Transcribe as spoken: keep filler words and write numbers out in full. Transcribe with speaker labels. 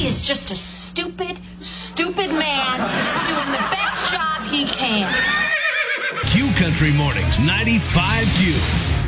Speaker 1: He is just a stupid, stupid man doing the best job he can.
Speaker 2: Q Country Mornings, ninety-five Q.